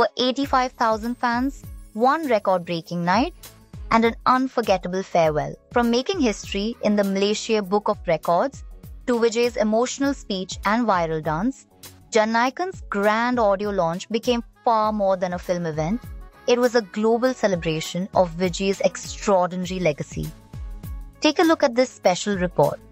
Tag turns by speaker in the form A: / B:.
A: over 85,000 fans, one record-breaking night, and an unforgettable farewell. From making history in the Malaysia Book of Records to Vijay's emotional speech and viral dance, Jannayakan's grand audio launch became far more than a film event. It was a global celebration of Vijay's extraordinary legacy. Take a look at this special report.